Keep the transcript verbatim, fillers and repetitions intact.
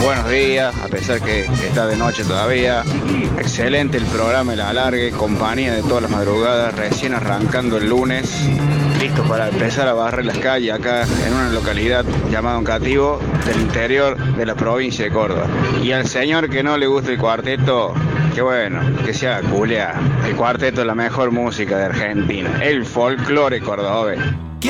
Buenos días, a pesar que está de noche todavía. Excelente el programa, el alargue, compañía de todas las madrugadas, recién arrancando el lunes, listo para empezar a barrer las calles acá en una localidad llamada Oncativo, del interior de la provincia de Córdoba. Y al señor que no le gusta el cuarteto, que bueno, que sea culear. El cuarteto es la mejor música de Argentina, el folclore cordobés.